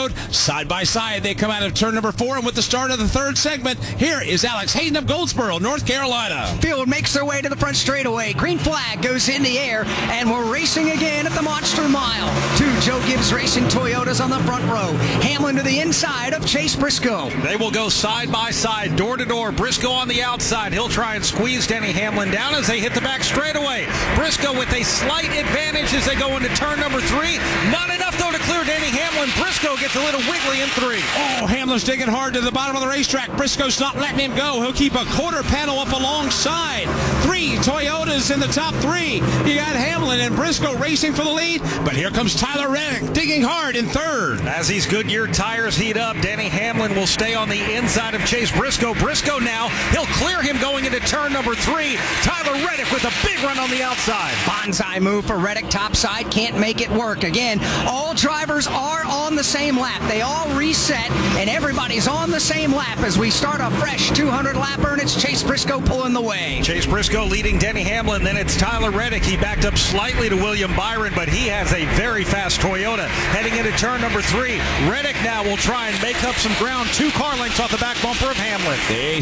road. Side by side, they come out of turn number 4, and with the start of the third segment, here is Alex Hayden of Goldsboro, North Carolina. Field makes their way to the front straightaway. Green flag goes in the air, and we're racing again at the Monster Mile. 2 Joe Gibbs Racing Toyotas on the front row. Hamlin to the inside of Chase Briscoe. They will go side by side, door to door. Briscoe on the outside. He'll try and squeeze Denny Hamlin down as they hit the back straightaway. Briscoe with a slight advantage as they go into turn number 3. Not enough, though, to clear Denny Hamlin. Briscoe gets a little wiggly in 3. Oh, Hamlin's digging hard to the bottom of the racetrack. Briscoe's not letting him go. He'll keep a quarter panel up alongside. 3 Toyotas in the top 3. You got Hamlin and Briscoe racing for the lead, but here comes Tyler Reddick digging hard in 3rd. As these Goodyear tires heat up, Denny Hamlin will stay on the inside of Chase Briscoe. Briscoe now, he'll clear him going into turn number 3. Tyler Reddick with a big run on the outside. Bonsai move for Reddick topside, can't make it work. Again, all drivers are on the same lap. They all reset, and everybody's on the same lap as we start a fresh 200-lapper, and it's Chase Briscoe pulling the way. Chase Briscoe leading Denny Hamlin, then it's Tyler Reddick. He backed up slightly to William Byron, but he has a very fast Toyota heading into turn number 3. Reddick now will try and make up some ground. 2 car lengths off the back bumper of Hamlin. They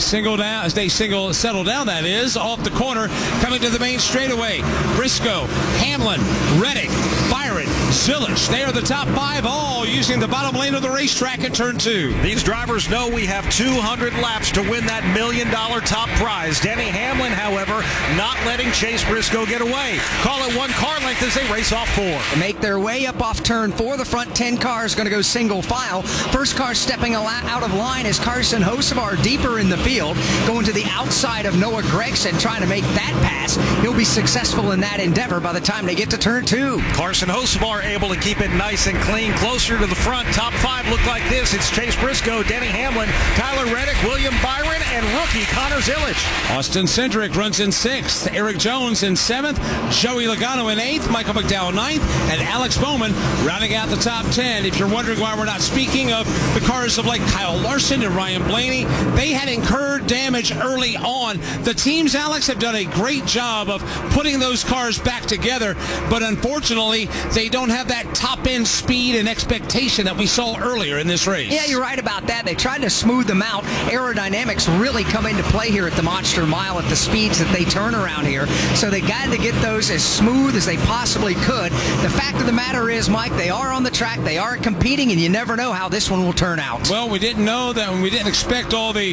settle down, that is, off the corner, coming to the main straightaway. Briscoe, Hamlin, Reddick, Byron, Zilich. They are the top 5, all using the bottom lane of the racetrack in turn 2. These drivers know we have 200 laps to win that $1 million top prize. Denny Hamlin, however, not letting Chase Briscoe get away. Call it 1 car length as they race off 4. They make their way up off turn 4. The front 10 cars going to go single file. First car stepping out of line is Carson Hocevar deeper in the field, going to the outside of Noah Gragson, trying to make that pass. He'll be successful in that endeavor by the time they get to turn 2. Carson Hocevar able to keep it nice and clean, closer to the front. Top 5 look like this. It's Chase Briscoe, Denny Hamlin, Tyler Reddick, William Byron, and rookie Connor Zilich. Austin Cindric runs in 6th. Eric Jones in 7th. Joey Logano in 8th. Michael McDowell 9th. And Alex Bowman rounding out the top 10. If you're wondering why we're not speaking of the cars of like Kyle Larson and Ryan Blaney, they had incurred damage early on. The teams, Alex, have done a great job of putting those cars back together, but unfortunately, they don't have that top-end speed and expectation that we saw earlier in this race. Yeah, you're right about that. They tried to smooth them out. Aerodynamics really come into play here at the Monster Mile at the speeds that they turn around here, so they got to get those as smooth as they possibly could. The fact of the matter is, Mike, they are on the track, they are competing, and you never know how this one will turn out. Well, we didn't know that, and we didn't expect all the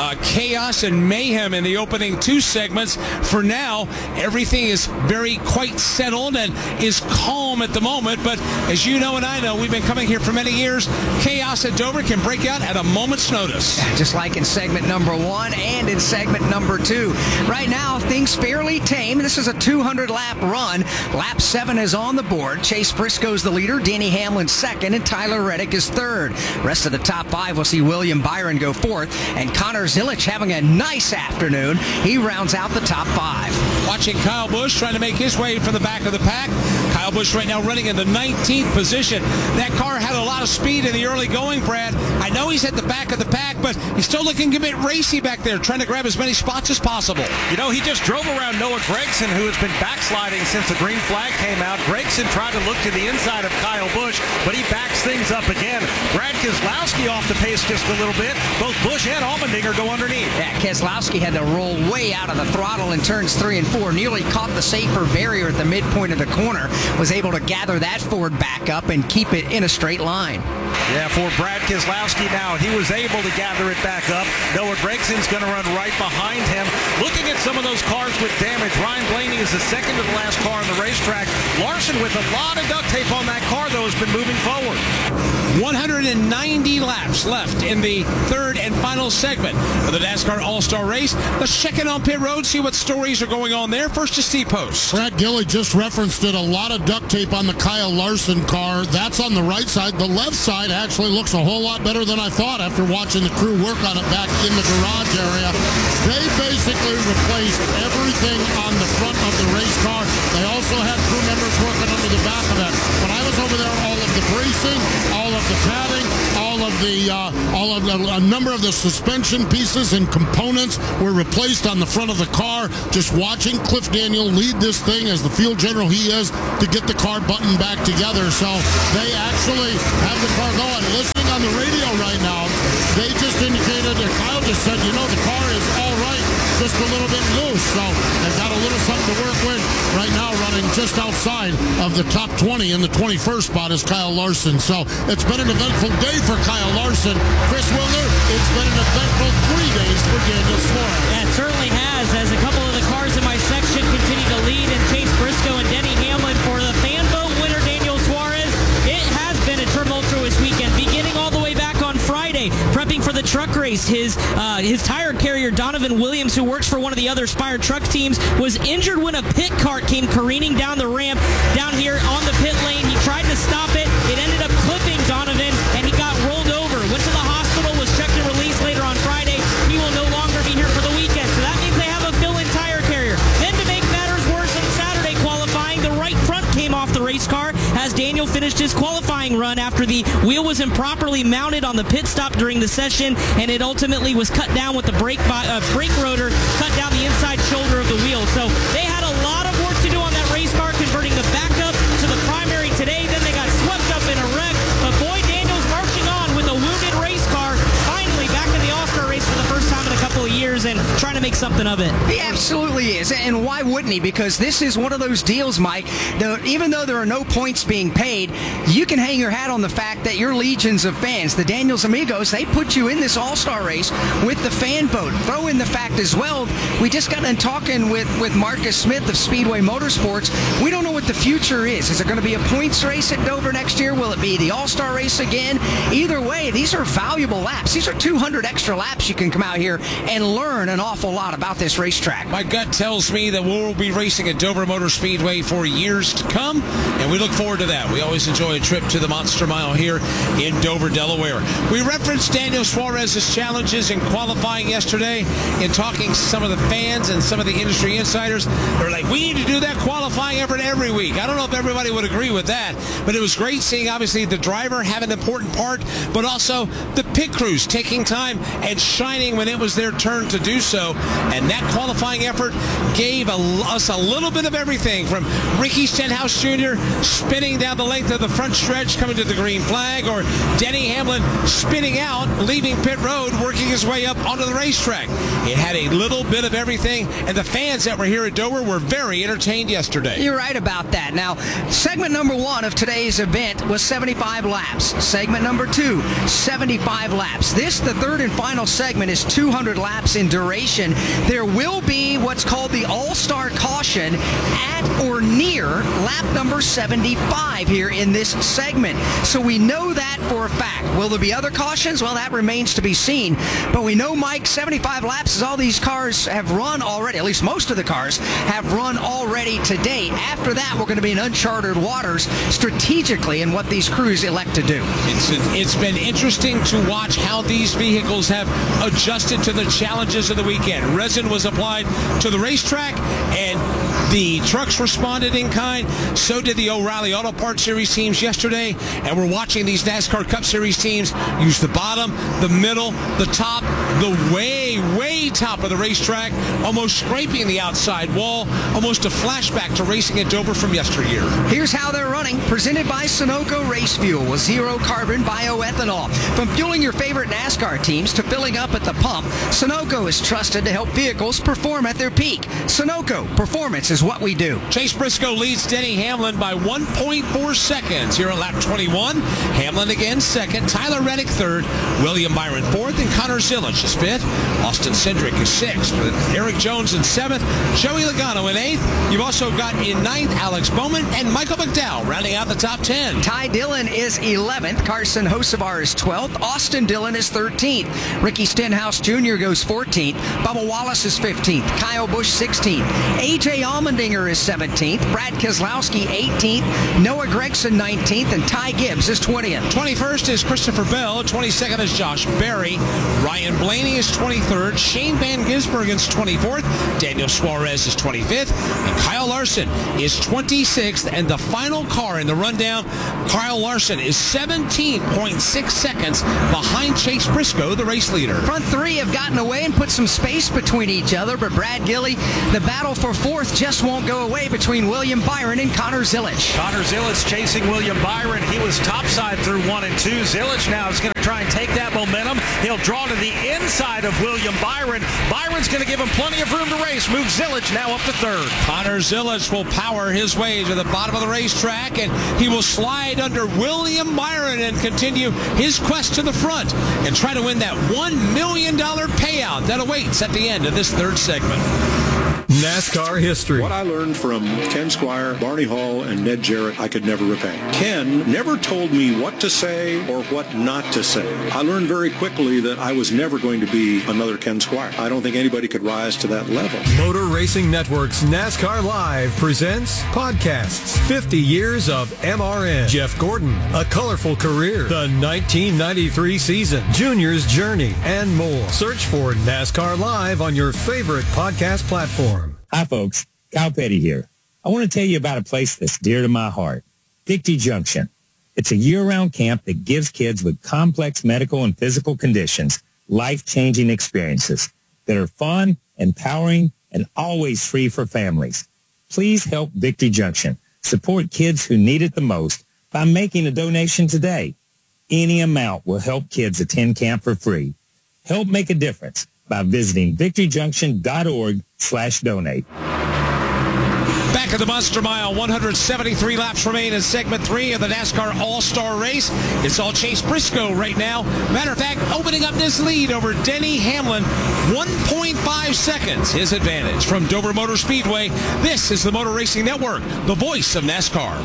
chaos and mayhem in the opening 2 segments. For now, everything is quite settled and is calm at the moment, but as you know and I know, we've been coming here for many years. Chaos at Dover can break out at a moment's notice. Just like in segment number 1 and in segment number 2. Right now, things fairly tame. This is a 200-lap run. Lap 7 is on the board. Chase Briscoe's the leader, Denny Hamlin 2nd, and Tyler Reddick is 3rd. Rest of the top 5 will see William Byron go 4th, and Connor Zilich having a nice afternoon. He rounds out the top 5. Watching Kyle Busch trying to make his way from the back of the pack. Kyle Busch right now running in the 19th position. That car had a lot of speed in the early going, Brad. I know he's at the back of the pack, but he's still looking a bit racy back there, trying to grab as many spots as possible. You know, he just drove around Noah Gragson, who has been backsliding since the green flag came out. Gragson tried to look to the inside of Kyle Busch, but he backs things up again. Brad Keselowski off the pace just a little bit. Both Busch and Allmendinger go underneath. Yeah, Keselowski had to roll way out of the throttle in turns 3 and 4, nearly caught the safer barrier at the midpoint of the corner, was able to gather that Ford back up and keep it in a straight line. Yeah, for Brad Keselowski now, he was able to gather it back up. Noah Gragson's going to run right behind him. Looking at some of those cars with damage, Ryan Blaney is the second to the last car on the racetrack. Larson with a lot of duct tape on that car, though, has been moving forward. 190 laps left in the 3rd and final segment of the NASCAR All-Star Race. Let's check in on pit road, see what stories are going on there. First to Steve Post. Brad Gilley just referenced it. A lot of duct tape on the Kyle Larson car. That's on the right side. The left side actually looks a whole lot better than I thought after watching the crew work on it back in the garage area. They basically replaced everything on the front of the race car. They also had crew members working under the back of it. When I was over there, all of the bracing, all of the padding, a number of the suspension pieces and components were replaced on the front of the car. Just watching Cliff Daniel lead this thing as the field general he is to get the car buttoned back together. So they actually have the car going. Listening on the radio right now, they just indicated that Kyle just said, the car is all right, just a little bit loose. So they've got a little something to work with right now, running just outside of the top 20. In the 21st spot is Kyle Larson. So it's been an eventful day for Kyle Larson. Chris Wilner, it's been an eventful 3 days for Daniel Suarez. Yeah, it certainly has, as a couple of the cars in my section continue to lead, and Chase Briscoe and Denny Hamlin for the fan vote winner, Daniel Suarez. It has been a tumultuous weekend, beginning all the way back on Friday, prepping for the truck race. His tire carrier, Donovan Williams, who works for one of the other Spire truck teams, was injured when a pit cart came careening down the ramp down here on the pit lane. He tried to stop it. It ended up clipping Donovan, and he got rolled over. Went to the hospital, was checked and released later on Friday. He will no longer be here for the weekend. So that means they have a fill-in tire carrier. Then to make matters worse, on Saturday qualifying, the right front came off the race car as Daniel finished his qualifying run after the wheel was improperly mounted on the pit stop during the session, and it ultimately was cut down with the brake rotor, cut down the inside shoulder of the wheel. So they had a lot of work to do on that race car, converting the backup to the primary today. Then they got swept up in a wreck, but boy, Daniel's marching on with a wounded race car, finally back in the All-Star race for the first time in a couple of years and trying to make something of it. He absolutely is, and why wouldn't he? Because this is one of those deals, Mike, even though there are no points being paid, you can hang your hat on the fact that your legions of fans, the Daniels Amigos, they put you in this All-Star race with the fan vote. Throw in the fact as well, we just got done talking with Marcus Smith of Speedway Motorsports. We don't know what the future is. Is it going to be a points race at Dover next year? Will it be the All-Star race again? Either way, these are valuable laps. These are 200 extra laps you can come out here and learn an awful lot about this racetrack. My gut tells me that we'll be racing at Dover Motor Speedway for years to come, and we look forward to that. We always enjoy a trip to the Monster Mile here in Dover, Delaware. We referenced Daniel Suarez's challenges in qualifying yesterday in talking to some of the fans and some of the industry insiders. They're like, we need to do that qualifying effort every week. I don't know if everybody would agree with that, but it was great seeing, obviously, the driver have an important part, but also the pit crews taking time and shining when it was their turn to do so. And that qualifying effort gave us a little bit of everything, from Ricky Stenhouse Jr. spinning down the length of the front stretch coming to the green flag, or Denny Hamlin spinning out, leaving pit road, working his way up onto the racetrack. It had a little bit of everything, and the fans that were here at Dover were very entertained yesterday. You're right about that. Now, segment number 1 of today's event was 75 laps. Segment number 2, 75 laps. This, the third and final segment, is 200 laps in duration. There will be what's called the All-Star Caution at or near lap number 75 here in this segment. So we know that for a fact. Will there be other cautions? Well, that remains to be seen. But we know, Mike, 75 laps is all these cars have run already. At least most of the cars have run already today. After that, we're going to be in uncharted waters strategically in what these crews elect to do. It's been interesting to watch how these vehicles have adjusted to the challenges of the weekend. Resin was applied to the racetrack, and the trucks responded in kind. So did the O'Reilly Auto Parts Series teams yesterday, and we're watching these NASCAR Cup Series teams use the bottom, the middle, the top, the way top of the racetrack, almost scraping the outside wall, almost a flashback to racing at Dover from yesteryear. Here's how they're running. Presented by Sunoco Race Fuel with zero carbon bioethanol. From fueling your favorite NASCAR teams to filling up at the pump, Sunoco is trusted to help vehicles perform at their peak. Sunoco, performance is what we do. Chase Briscoe leads Denny Hamlin by 1.4 seconds here at lap 21. Hamlin again second, Tyler Reddick third, William Byron fourth, and Connor Zilisch is fifth. Austin Cindric is sixth, with Eric Jones in seventh, Joey Logano in eighth. You've also got in ninth Alex Bowman and Michael McDowell rounding out the top 10. Ty Dillon is 11th, Carson Hocevar is 12th, Austin Dillon is 13th, Ricky Stenhouse Jr. goes 14th, Bubba Wallace is 15th, Kyle Busch 16th, AJ Allmendinger is 17th, Brad Keselowski 18th, Noah Gragson 19th, and Ty Gibbs is 20th. 21st is Christopher Bell, 22nd is Josh Berry, Ryan Blaney is 23rd, 23rd. Shane Van Gisbergen is 24th. Daniel Suarez is 25th. And Kyle Larson is 26th. And the final car in the rundown, Kyle Larson is 17.6 seconds behind Chase Briscoe, the race leader. Front three have gotten away and put some space between each other, but Brad Gilly, the battle for fourth just won't go away between William Byron and Connor Zilisch. Connor Zilisch chasing William Byron. He was topside through 1 and 2. Zilisch now is going to try and take that momentum. He'll draw to the inside of William Byron. Byron's going to give him plenty of room to race. Move Zilisch now up to third. Connor Zilisch will power his way to the bottom of the racetrack, and he will slide under William Byron and continue his quest to the front and try to win that $1 million payout that awaits at the end of this third segment. NASCAR history. What I learned from Ken Squire, Barney Hall, and Ned Jarrett, I could never repay. Ken never told me what to say or what not to say. I learned very quickly that I was never going to be another Ken Squire. I don't think anybody could rise to that level. Motor Racing Network's NASCAR Live presents podcasts. 50 years of MRN. Jeff Gordon, A Colorful Career, the 1993 season, Junior's Journey, and more. Search for NASCAR Live on your favorite podcast platform. Hi, folks. Kyle Petty here. I want to tell you about a place that's dear to my heart, Victory Junction. It's a year-round camp that gives kids with complex medical and physical conditions life-changing experiences that are fun, empowering, and always free for families. Please help Victory Junction support kids who need it the most by making a donation today. Any amount will help kids attend camp for free. Help make a difference by visiting victoryjunction.org/donate. Back at the Monster Mile, 173 laps remain in segment 3 of the NASCAR All-Star Race. It's all Chase Briscoe right now. Matter of fact, opening up this lead over Denny Hamlin, 1.5 seconds his advantage. From Dover Motor Speedway, this is the Motor Racing Network, the voice of NASCAR.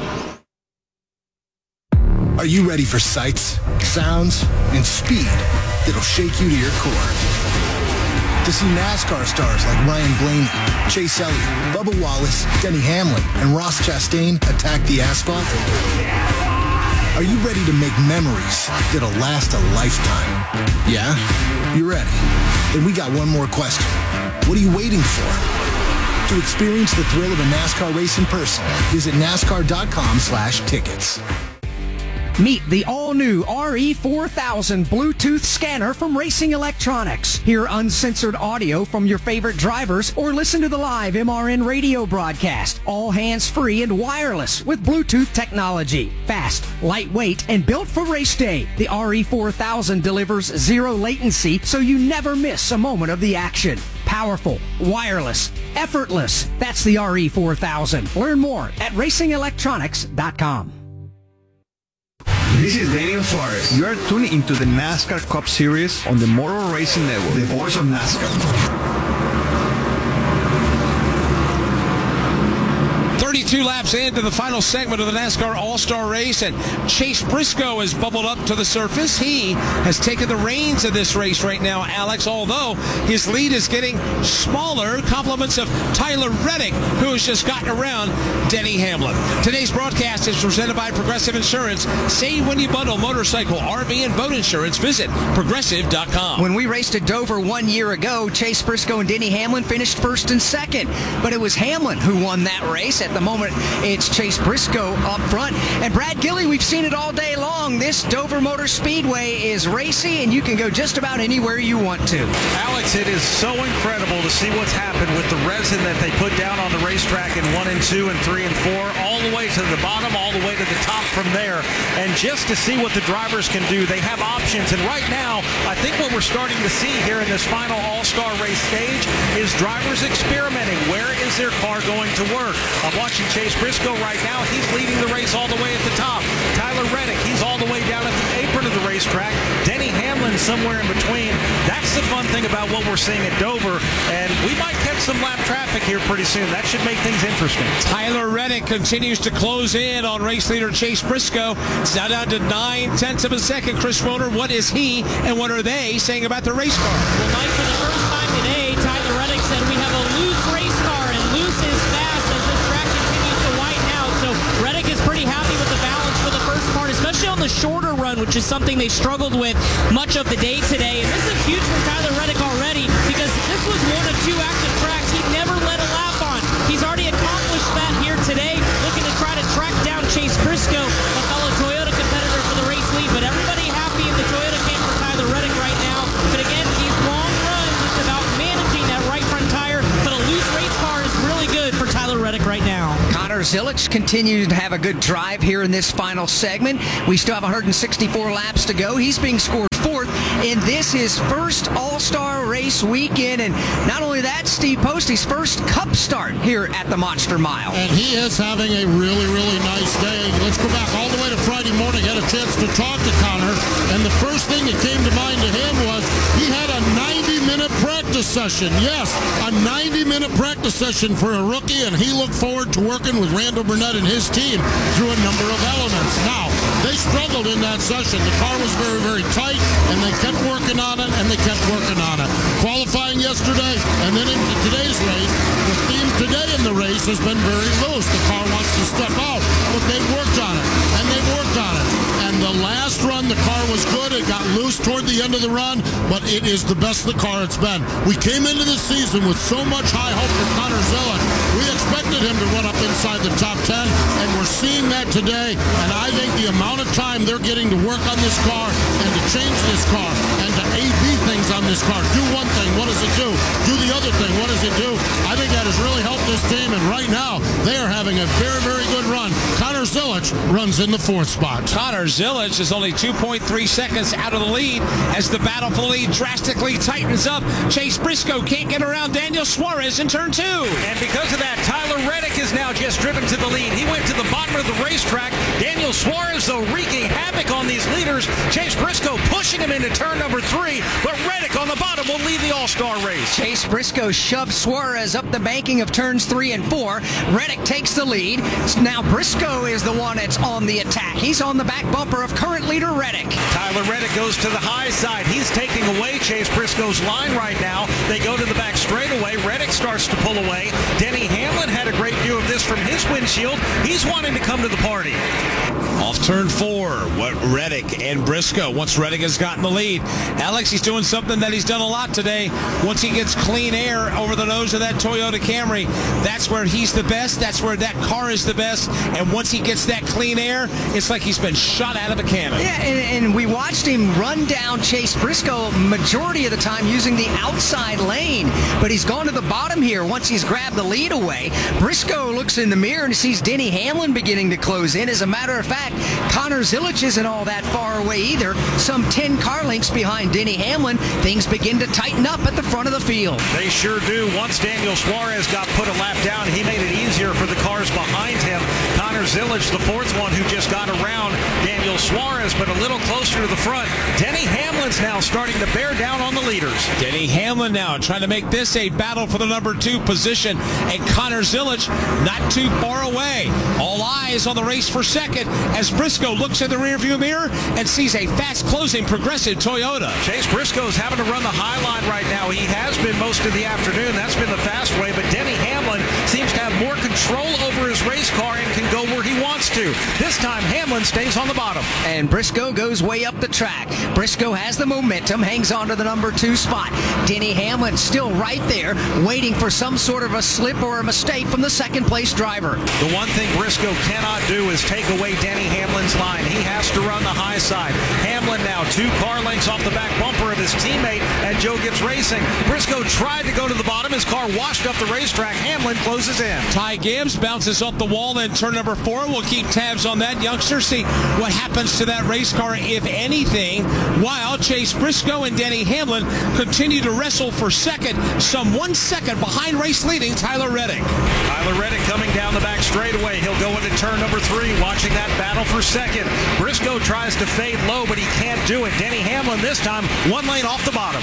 Are you ready for sights, sounds, and speed that'll shake you to your core? To see NASCAR stars like Ryan Blaney, Chase Elliott, Bubba Wallace, Denny Hamlin, and Ross Chastain attack the asphalt? Are you ready to make memories that'll last a lifetime? Yeah? You're ready. Then we got one more question. What are you waiting for? To experience the thrill of a NASCAR race in person, visit NASCAR.com/tickets. Meet the all-new RE4000 Bluetooth scanner from Racing Electronics. Hear uncensored audio from your favorite drivers or listen to the live MRN radio broadcast. All hands-free and wireless with Bluetooth technology. Fast, lightweight, and built for race day. The RE4000 delivers zero latency so you never miss a moment of the action. Powerful, wireless, effortless. That's the RE4000. Learn more at racingelectronics.com. This is Daniel Suarez. You are tuning into the NASCAR Cup Series on the Motor Racing Network, the voice of NASCAR. 32 laps into the final segment of the NASCAR All-Star Race, and Chase Briscoe has bubbled up to the surface. He has taken the reins of this race right now, Alex, although his lead is getting smaller. Compliments of Tyler Reddick, who has just gotten around Denny Hamlin. Today's broadcast is presented by Progressive Insurance. Save when you bundle motorcycle, RV, and boat insurance. Visit Progressive.com. When we raced at Dover 1 year ago, Chase Briscoe and Denny Hamlin finished first and second, but it was Hamlin who won that race. At the moment, it's Chase Briscoe up front. And Brad Gilly, we've seen it all day long. This Dover Motor Speedway is racy, and you can go just about anywhere you want to. Alex, it is so incredible to see what's happened with the resin that they put down on the racetrack in 1 and 2 and 3 and 4, all the way to the bottom, all the way to the top from there. And just to see what the drivers can do, they have options. And right now, I think what we're starting to see here in this final All-Star Race stage is drivers experimenting. Where is their car going to work? I'm watching Chase Briscoe right now. He's leading the race all the way at the top. Tyler Reddick, he's all the way down at the apron of the racetrack. Denny Hamlin somewhere in between. That's the fun thing about what we're seeing at Dover. And we might catch some lap traffic here pretty soon. That should make things interesting. Tyler Reddick continues to close in on race leader Chase Briscoe. It's now down to 9/10 of a second. Chris Woner, what is he and what are they saying about the race car? Well, Mike, for the first time today, Tyler Reddick said we have a loose race car, and loose is fast as this track continues to widen out. So Reddick is pretty happy with the balance for the first part, especially on the shorter run, which is something they struggled with much of the day today. And this is huge for Tyler Reddick already. ready, because this was one of 2 active tracks he never let a lap on. He's already accomplished that here today, looking to try to track down Chase Briscoe, a fellow Toyota competitor for the race lead. But everybody happy in the Toyota camp for Tyler Reddick right now. But again, these long runs, it's about managing that right front tire. But a loose race car is really good for Tyler Reddick right now. Connor Zilisch continues to have a good drive here in this final segment. We still have 164 laps to go. He's being scored 4th in this, his first All-Star race weekend. And not only that, Steve Post, his first Cup start here at the Monster Mile. And he is having a really, really nice day. Let's go back all the way to Friday morning. Had a chance to talk to Connor. And the first thing that came to mind to him was he had a 90-minute practice session. Yes, a 90-minute practice session for a rookie, and he looked forward to working with Randall Burnett and his team through a number of elements. Now, they struggled in that session. The car was very, very tight, and they kept working on it, and they kept working on it. Qualifying yesterday, and then into today's race, the theme today in the race has been very loose. The car wants to step out, but they've worked on it, and they've worked on it. And the last run, the car was good. It got loose toward the end of the run, but it is the best the car it's been. We came into the season with so much high hope for Connor Zilisch. We expected him to run up inside the top 10, and we're seeing that today. And I think the amount of time they're getting to work on this car and to change this car and to A/B things on this car. Do one thing, what does it do? Do the other thing, what does it do? I think that has really helped this team, and right now they are having a very, very good run. Connor Zilisch runs in the 4th spot. Connor Zilisch is only 2.3 seconds out of the lead as the battle for the lead drastically tightens up. Chase Briscoe can't get around Daniel Suarez in turn 2. And because of that, Tyler Reddick is now just driven to the lead. He went to the bottom of the racetrack. Daniel Suarez, though, wreaking havoc on these leaders. Chase Briscoe pushing him into turn number 3, but Reddick on the bottom will lead the All-Star race. Chase Briscoe shoved Suarez up the banking of turns 3 and 4. Reddick takes the lead. Now Briscoe is the one that's on the attack. He's on the back bumper of current leader Reddick. Tyler Reddick goes to the high side. He's taking away Chase Briscoe's line right now. They go to the back straightaway. Reddick starts to pull away. Denny Hamlin had a great view of this from his windshield. He's wanting to come to the party. Off turn 4, Reddick and Briscoe. Once Reddick has gotten the lead, Alex, he's doing something that he's done a lot today. Once he gets clean air over the nose of that Toyota Camry, that's where he's the best. That's where that car is the best. And once he gets that clean air, it's like he's been shot out of a cannon. Yeah, and we watched him run down Chase Briscoe majority of the time using the outside lane. But he's gone to the bottom here once he's grabbed the lead away. Briscoe looks in the mirror and sees Denny Hamlin beginning to close in. As a matter of fact, Connor Zilisch isn't all that far away either. Some 10 car lengths behind Denny Hamlin. Things begin to tighten up at the front of the field. They sure do. Once Daniel Suarez got put a lap down, he made it easier for the cars behind him. Connor Zilisch, the 4th one who just got around Daniel Suarez, but a little closer to the front. Denny Hamlin's now starting to bear down on the leaders. Denny Hamlin now trying to make this a battle for the number 2 position, and Connor Zilisch not too far away. All eyes on the race for second as Briscoe looks in the rearview mirror and sees a fast-closing Progressive Toyota. Chase Briscoe's having to run the high line right now. He has been most of the afternoon. That's been the fast way, but Denny Hamlin seems to have more control over his race car and can go where he wants to. This time, Hamlin stays on the bottom. And Briscoe goes way up the track. Briscoe has the momentum, hangs on to the number 2 spot. Denny Hamlin still right there, waiting for some sort of a slip or a mistake from the second-place driver. The one thing Briscoe cannot do is take away Denny Hamlin's line. He has to run the high side. Hamlin now 2 car lengths off the back bumper of his teammate at Joe Gibbs Racing. Briscoe tried to go to the bottom. His car washed up the racetrack. Hamlin closes in. Ty Gibbs bounces off the wall in turn number 4. We'll keep tabs on that, youngster. See what happens to that race car, if anything, while Chase Briscoe and Denny Hamlin continue to wrestle for second, some 1 second behind race leading Tyler Reddick. Tyler Reddick coming down the back straightaway. He'll go into turn number 3, watching that battle for second. Briscoe tries to fade low, but he can't do it. Denny Hamlin this time, 1 lane off the bottom.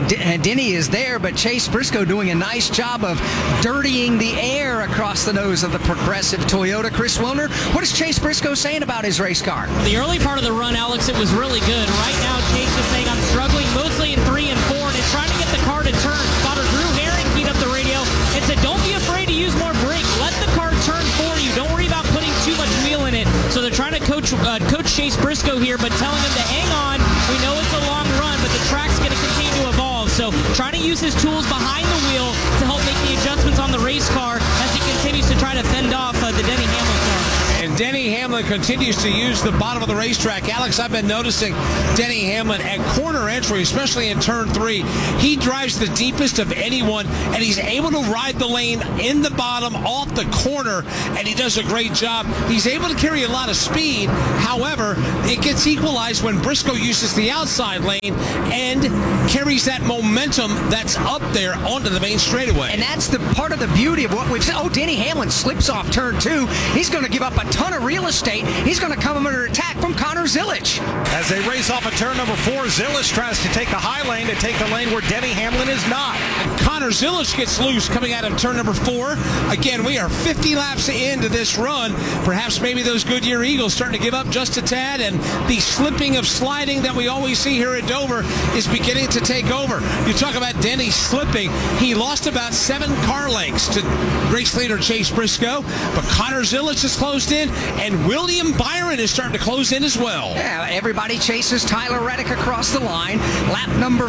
Denny is there, but Chase Briscoe doing a nice job of dirtying the air across the nose of the Progressive Toyota. Chris Wilner, what is Chase Briscoe saying about his race car? The early part of the run, Alex, it was really good. Right now, Chase is saying, I'm struggling mostly in 3 and 4, and it's trying to get the car to turn. Spotter Drew Herring keyed up the radio and said, don't be afraid to use more brake. Let the car turn for you. Don't worry about putting too much wheel in it. So they're trying to coach Chase Briscoe here, but telling him to hang on. We know it's a long run, but the track's going to continue to evolve. So trying to to use his tools behind the wheel to help make the adjustments on the race car as he continues to try to fend off the Denny Hamlin car. And Denny Hamlin continues to use the bottom of the racetrack. Alex, I've been noticing Denny Hamlin at corner entry, especially in turn 3. He drives the deepest of anyone, and he's able to ride the lane in the bottom off the corner, and he does a great job. He's able to carry a lot of speed. However, it gets equalized when Briscoe uses the outside lane and carries that momentum that's up there onto the main straightaway. And that's the part of the beauty of what we've said. Oh, Denny Hamlin slips off turn 2. He's going to give up a ton of real estate. He's going to come under attack from Connor Zilisch. As they race off at turn number 4, Zilisch tries to take the high lane to take the lane where Denny Hamlin is not. And Connor Zilisch gets loose coming out of turn number 4. Again, we are 50 laps into this run. Perhaps maybe those Goodyear Eagles starting to give up just a tad, and the slipping of sliding that we always see here at Dover is beginning to take over. You talk about Denny slipping. He lost about 7 car lengths to race leader Chase Briscoe, but Connor Zilisch is closed in, and William Byron is starting to close in as well. Yeah, everybody chases Tyler Reddick across the line. Lap number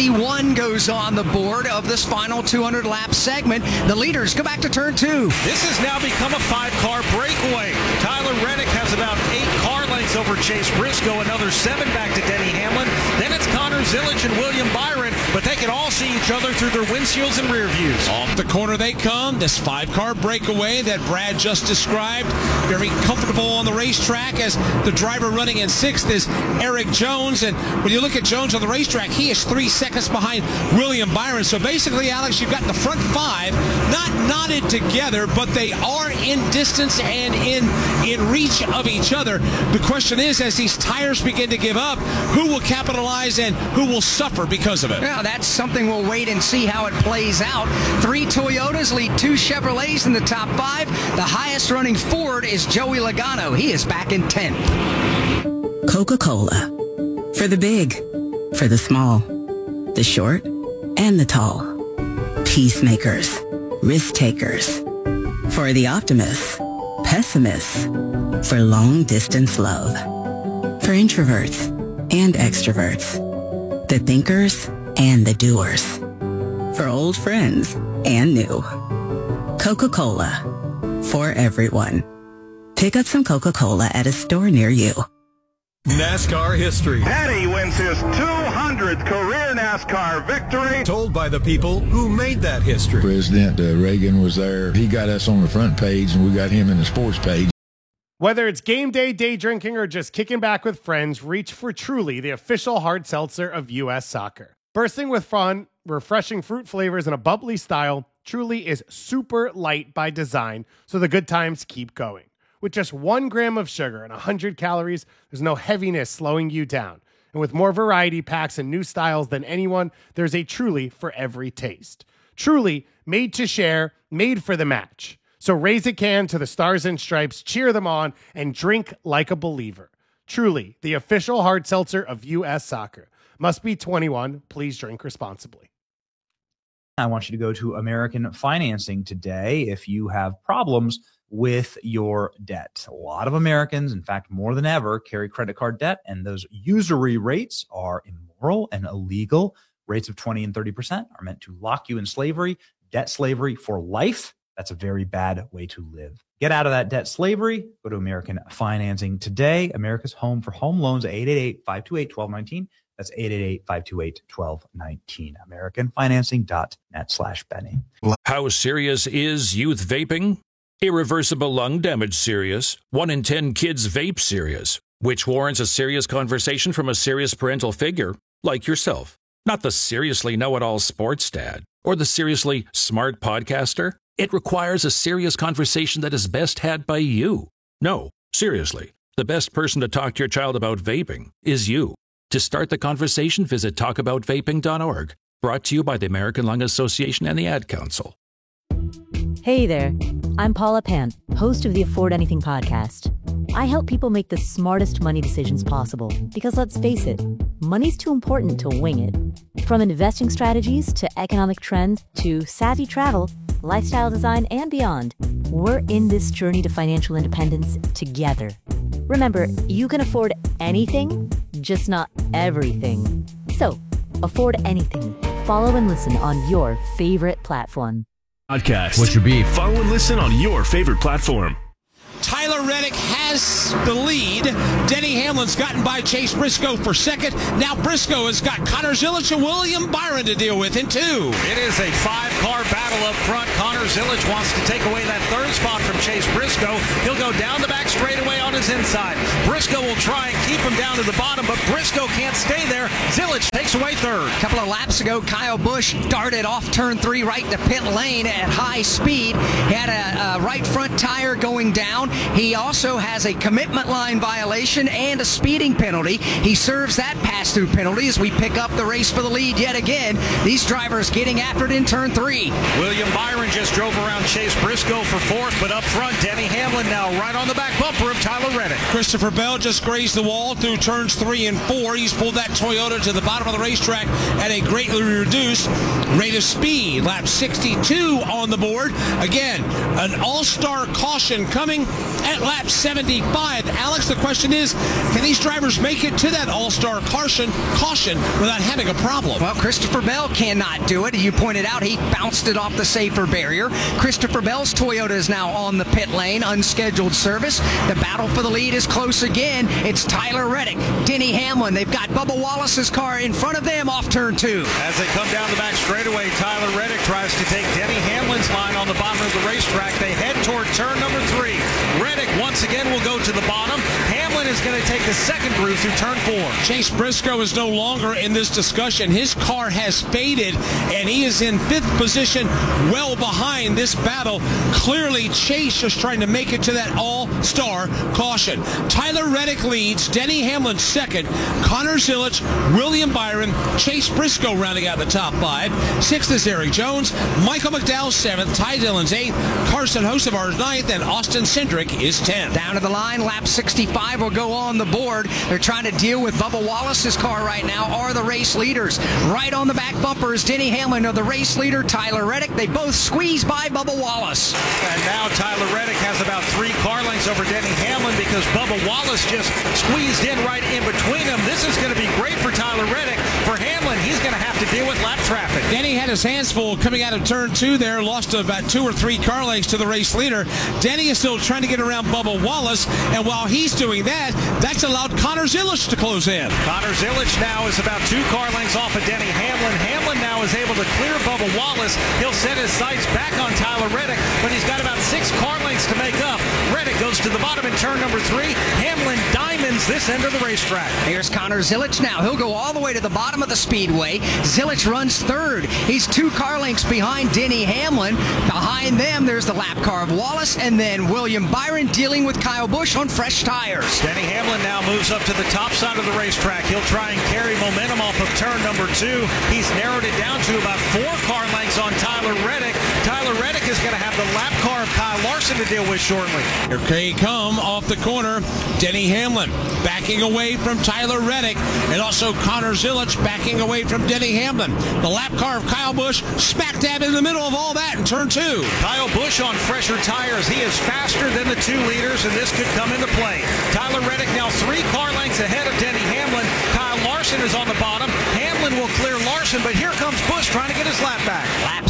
51 goes on the board of this final 200-lap segment. The leaders go back to turn 2. This has now become a 5-car breakaway. Tyler Reddick has about 8 car lengths over Chase Briscoe, another 7 back to Denny Hamlin. Then it's Connor Zilisch and William Byron, but they can all see each other through their windshields and rear views. Off the corner they come. This 5-car breakaway that Brad just described. Very comfortable on the racetrack, as the driver running in 6th is Eric Jones. And when you look at Jones on the racetrack, he is 3 seconds behind William Byron. So basically, Alex, you've got the front 5 not knotted together, but they are in distance and in reach of each other. The question is, as these tires begin to give up, who will capitalize and who will suffer because of it? Well, that's something we'll wait and see how it plays out. 3 Toyotas lead 2 Chevrolets in the top 5. The highest running Ford is Joey Logano. He is back in 10th. Coca-Cola. For the big, for the small, the short, and the tall. Peacemakers, risk takers. For the optimists, pessimists. For long distance love. For introverts and extroverts. The thinkers and the doers. For old friends and new. Coca-Cola. For everyone. Pick up some Coca-Cola at a store near you. NASCAR history. Petty wins his 200th career NASCAR victory. Told by the people who made that history. President Reagan was there. He got us on the front page, and we got him in the sports page. Whether it's game day, day drinking, or just kicking back with friends, reach for Truly, the official hard seltzer of U.S. Soccer. Bursting with fun, refreshing fruit flavors, and a bubbly style, Truly is super light by design, so the good times keep going. With just 1 gram of sugar and 100 calories, there's no heaviness slowing you down. And with more variety packs and new styles than anyone, there's a Truly for every taste. Truly, made to share, made for the match. So raise a can to the Stars and Stripes, cheer them on, and drink like a believer. Truly, the official hard seltzer of U.S. Soccer. Must be 21. Please drink responsibly. I want you to go to American Financing today if you have problems with your debt. A lot of Americans, in fact, more than ever, carry credit card debt, and those usury rates are immoral and illegal. Rates of 20 and 30% are meant to lock you in slavery, debt slavery for life. That's a very bad way to live. Get out of that debt slavery. Go to American Financing today. America's home for home loans, 888-528-1219. That's 888-528-1219. AmericanFinancing.net/Benny. How serious is youth vaping? Irreversible lung damage serious. 1 in 10 kids vape serious, which warrants a serious conversation from a serious parental figure like yourself. Not the seriously know-it-all sports dad or the seriously smart podcaster. It requires a serious conversation that is best had by you. No, seriously, the best person to talk to your child about vaping is you. To start the conversation, visit talkaboutvaping.org. Brought to you by the American Lung Association and the Ad Council. Hey there, I'm Paula Pant, host of the Afford Anything podcast. I help people make the smartest money decisions possible because, let's face it, money's too important to wing it. From investing strategies to economic trends to savvy travel, lifestyle design, and beyond, we're in this journey to financial independence together. Remember, you can afford anything, just not everything. So, afford anything. follow and listen on your favorite platform. Podcast. What's your beef? Follow and listen on your favorite platform. Tyler Reddick has the lead. Denny Hamlin's gotten by Chase Briscoe for second. Now Briscoe has got Connor Zilisch and William Byron to deal with in two. It is a 5-car battle up front. Connor Zilisch wants to take away that third spot from Chase Briscoe. He'll go down the back straightaway on his inside. Briscoe will try and keep him down to the bottom, but Briscoe can't stay there. Zilisch takes away third. A couple of laps ago, Kyle Busch darted off turn 3 right to pit lane at high speed. He had a right front tire going down. He also has a commitment line violation and a speeding penalty. He serves that pass-through penalty as we pick up the race for the lead yet again. These drivers getting after it in turn 3. William Byron just drove around Chase Briscoe for fourth, but up front, Denny Hamlin now right on the back bumper of Tyler Reddick. Christopher Bell just grazed the wall through turns 3 and 4. He's pulled that Toyota to the bottom of the racetrack at a greatly reduced rate of speed. Lap 62 on the board. Again, an all-star caution coming at lap 75. Alex, the question is, can these drivers make it to that all-star caution without having a problem? Well, Christopher Bell cannot do it. You pointed out he bounced it off the safer barrier. Christopher Bell's Toyota is now on the pit lane, unscheduled service. The battle for the lead is close again. It's Tyler Reddick, Denny Hamlin. They've got Bubba Wallace's car in front of them off turn 2. As they come down the back straightaway, Tyler Reddick tries to take Denny Hamlin's line on the bottom of the racetrack. They head toward turn number 3. Reddick once again will go to the bottom. Hamlin is going to take the second groove through turn 4. Chase Briscoe is no longer in this discussion. His car has faded, and he is in 5th position, well behind this battle. Clearly, Chase is trying to make it to that all-star caution. Tyler Reddick leads, Denny Hamlin second, Connor Zilisch, William Byron, Chase Briscoe rounding out the top 5. 6th is Eric Jones, Michael McDowell 7th, Ty Dillon's 8th, Carson Hocevar 9th, and Austin Cindric is 10th. Down to the line, lap 65 will go on the board. They're trying to deal with Bubba Wallace's car right now, are the race leaders. Right on the back bumper is Denny Hamlin, or the race leader, Tyler Reddick. They both squeeze by Bubba Wallace. And now Tyler Reddick has about 3 car lengths over Denny Hamlin because Bubba Wallace just squeezed in right in between them. This is going to be great for Tyler Reddick. For Hamlin, he's going to have to deal with lap traffic. Denny had his hands full coming out of turn 2 there, lost about 2 or 3 car lengths to the race leader. Denny is still trying to get around Bubba Wallace, and while he's doing that, that's allowed Connor Zilisch to close in. Connor Zilisch now is about 2 car lengths off of Denny Hamlin. Hamlin now is able to clear Bubba Wallace. He'll set his sights back on Tyler Reddick, but he's got about 6 car lengths to make up. Reddick goes to the bottom in turn number 3. Hamlin diamonds this end of the racetrack. Here's Connor Zilisch now. He'll go all the way to the bottom of the speedway. Zilisch runs third. He's 2 car lengths behind Denny Hamlin. Behind them, there's the lap car of Wallace, and then William Byron dealing with Kyle Busch on fresh tires. Denny Hamlin now moves up to the top side of the racetrack. He'll try and carry momentum off of turn number 2. He's narrowed it down to about 4 car lengths on Tyler Reddick. Tyler Reddick is going to have the lap car of Kyle Larson to deal with shortly. Here they come off the corner. Denny Hamlin backing away from Tyler Reddick, and also Connor Zilisch backing away from Denny Hamlin. The lap car of Kyle Busch smack dab in the middle of all that in turn 2. Kyle Busch on fresher tires. He is faster than the 2 leaders, and this could come into play. Tyler Reddick now 3 car lengths ahead of Denny Hamlin. Kyle Larson is on the bottom. Hamlin will clear Larson, but here comes Busch trying to get his lap back. Lap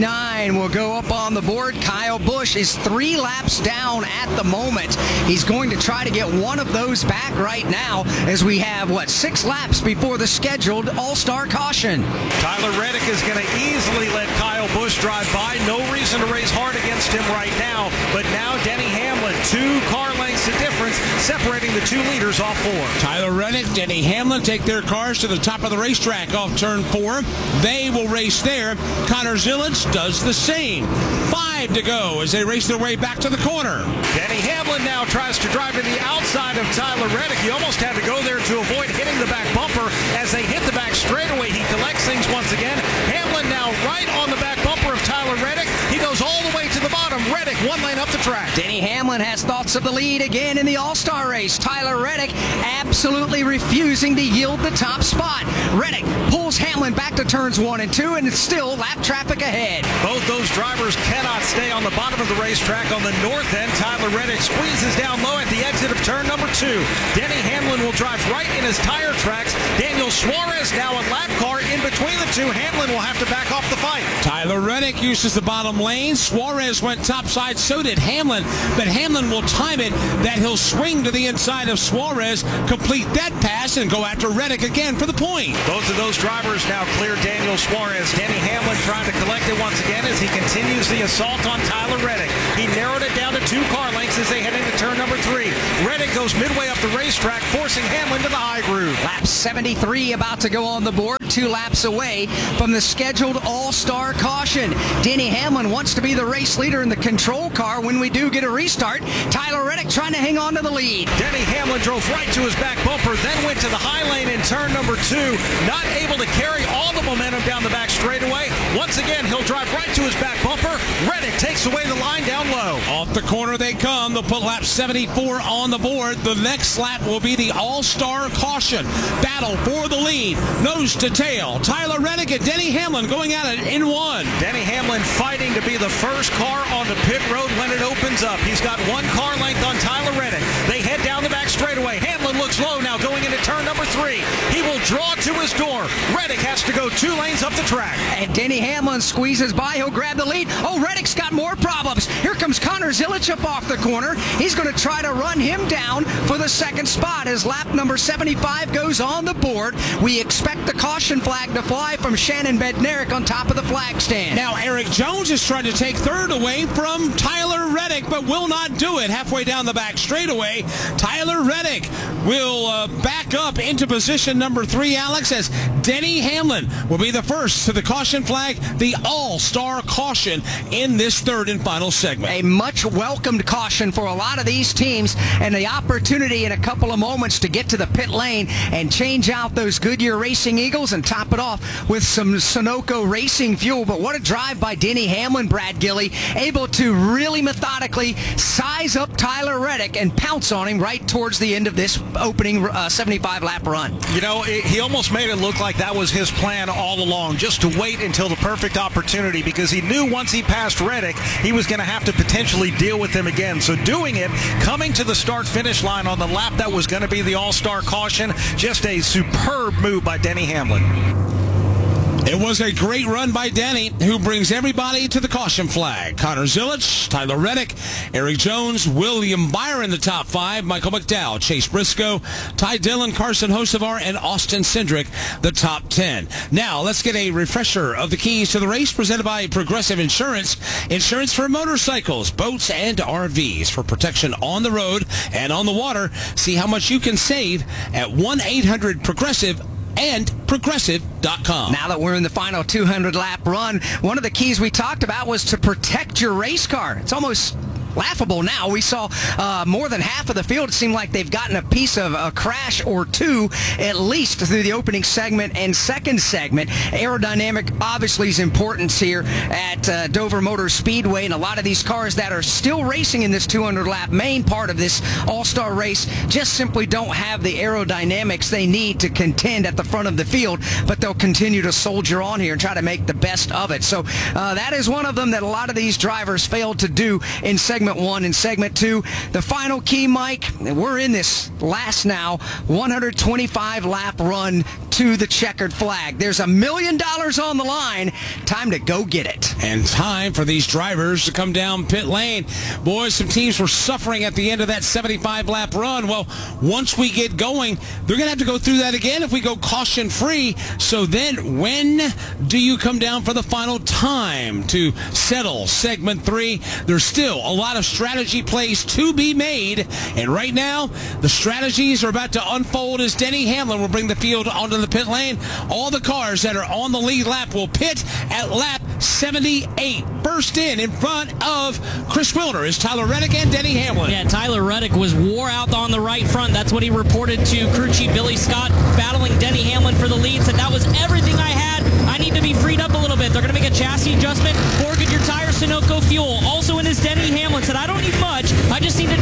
69 will go up on the board. Kyle Busch is 3 laps down at the moment. He's going to try to get one of those back right now as we have, 6 laps before the scheduled all-star caution. Tyler Reddick is going to easily let Kyle Busch drive by. No reason to race hard against him right now, but now Denny Hamlin, 2 car lengths of difference separating the 2 leaders off 4. Tyler Reddick, Denny Hamlin take their cars to the top of the racetrack off turn 4. They will race there. Connor Zilisch does the same. 5 to go as they race their way back to the corner. Denny Hamlin now tries to drive to the outside of Tyler Reddick. He almost had to go there to avoid hitting the back bumper. As they hit the back straightaway, he collects things once again. Hamlin now right on the back bumper of Tyler Reddick. He goes all the way to the bottom. Reddick 1 lane up the track. Denny Hamlin Hamlin has thoughts of the lead again in the All-Star race. Tyler Reddick absolutely refusing to yield the top spot. Reddick pulls Hamlin back to turns 1 and 2, and it's still lap traffic ahead. Both those drivers cannot stay on the bottom of the racetrack. On the north end, Tyler Reddick squeezes down low at the exit of turn number 2. Denny Hamlin will drive right in his tire tracks. Daniel Suarez now a lap car in between the two. Hamlin will have to back off the fight. Tyler Reddick uses the bottom lane. Suarez went topside, so did Hamlin. But Hamlin will time it that he'll swing to the inside of Suarez, complete that pass, and go after Reddick again for the point. Both of those drivers now clear Daniel Suarez. Denny Hamlin trying to collect it once again as he continues the assault on Tyler Reddick. He narrowed it down to 2 car lengths as they head into turn number 3. Reddick goes midway up the racetrack, forcing Hamlin to the high groove. Lap 73 about to go on the board, 2 laps away from the scheduled All-Star caution. Denny Hamlin wants to be the race leader in the control car when we do get a restart. Tyler Reddick trying to hang on to the lead. Denny Hamlin drove right to his back bumper, then went to the high lane in turn number 2, not able to carry all the momentum down the back straightaway. Once again, he'll drive right to his back bumper. Reddick takes away the line down low. Off the corner they come. They'll put lap 74 on the board. The next lap will be the All-Star caution. Battle for the lead. Nose to tail. Tyler Reddick and Denny Hamlin going at it in 1. Denny Hamlin fighting to be the first car on the pit road when it opens up. He's got 1 car length on Tyler Reddick. They head down the back straightaway. Hamlin looks low now going into turn number 3. He will draw to his door. Reddick has to go 2 lanes up the track. And Denny Hamlin squeezes by. He'll grab the lead. Oh, Reddick's got more problems. Here comes Connor Zilic up off the corner. He's going to try to run him down for the second spot as lap number 75 goes on the board. We expect the caution flag to fly from Shannon Bednarik on top of the flag stand. Now Eric Jones is trying to take third away from Tyler Reddick, but will not do it. Halfway down the back straightaway, Tyler Reddick will back up into position number 3, Alex, as Denny Hamlin will be the first to the caution flag, the All-Star caution in this third and final segment. A much welcomed caution for a lot of these teams, and the opportunity in a couple of moments to get to the pit lane and change out those Goodyear Racing Eagles and top it off with some Sunoco Racing fuel. But what a drive by Denny Hamlin, Brad Gilly, able to really methodically size up Tyler Reddick and pounce on him right towards the end of this opening 75-lap run. You know, he almost made it look like that was his plan all along, just to wait until the perfect opportunity, because he knew once he passed Reddick, he was going to have to potentially deal with him again. So doing it, coming to the start-finish line on the lap that was going to be the All-Star caution, just a superb move by Denny Hamlin. It was a great run by Denny, who brings everybody to the caution flag. Connor Zilic, Tyler Reddick, Eric Jones, William Byron, the top 5, Michael McDowell, Chase Briscoe, Ty Dillon, Carson Hocevar, and Austin Cindric, the top 10. Now, let's get a refresher of the keys to the race presented by Progressive Insurance. Insurance for motorcycles, boats, and RVs for protection on the road and on the water. See how much you can save at 1-800-PROGRESSIVE and Progressive.com. Now that we're in the final 200-lap run, one of the keys we talked about was to protect your race car. It's almost laughable now. We saw more than half of the field. It seemed like they've gotten a piece of a crash or 2 at least through the opening segment and second segment. Aerodynamic obviously is important here at Dover Motor Speedway, and a lot of these cars that are still racing in this 200-lap main part of this All-Star race just simply don't have the aerodynamics they need to contend at the front of the field, but they'll continue to soldier on here and try to make the best of it. So that is one of them that a lot of these drivers failed to do in segment 1 and segment 2. The final key, Mike, we're in this last now 125-lap run to the checkered flag. There's $1 million on the line. Time to go get it. And time for these drivers to come down pit lane. Boys, some teams were suffering at the end of that 75-lap run. Well, once we get going, they're going to have to go through that again if we go caution-free. So then when do you come down for the final time to settle segment 3? There's still a lot of strategy plays to be made. And right now, the strategies are about to unfold as Denny Hamlin will bring the field onto the pit lane. All the cars that are on the lead lap will pit at lap 78. First in front of Chris Wilder is Tyler Reddick and Denny Hamlin. Yeah, Tyler Reddick was wore out on the right front. That's what he reported to crew chief Billy Scott, battling Denny Hamlin for the lead. Said that was everything I had. I need to be freed up a little bit. They're going to make a chassis adjustment. 4 Goodyear tires, Sunoco fuel. Also in his Denny Hamlin said, I don't need much. I just need to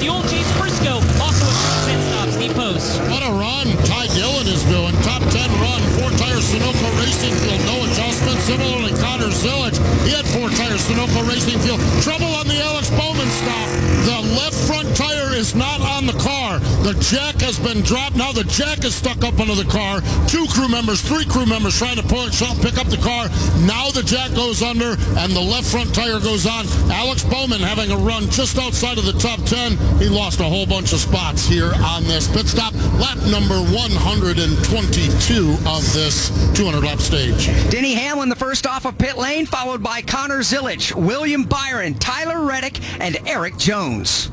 fuel. Chase Briscoe also with 10 stops. Steve Post. What a run Ty Dillon is doing. Top 10 run. 4-tire Sunoco Racing Field. No adjustment. Similarly, Connor Zilic. He had 4-tire Sunoco Racing Field. Trouble on the Alex Bowman stop. The left front tire is not on the car. The jack has been dropped. Now the jack is stuck up under the car. 2 crew members, 3 crew members trying to pick up the car. Now the jack goes under and the left front tire goes on. Alex Bowman having a run just outside of the top 10. He lost a whole bunch of spots here on this pit stop. Lap number 122 of this 200-lap stage. Denny Hamlin, the first off of pit lane, followed by Connor Zilic, William Byron, Tyler Reddick, and Eric Jones.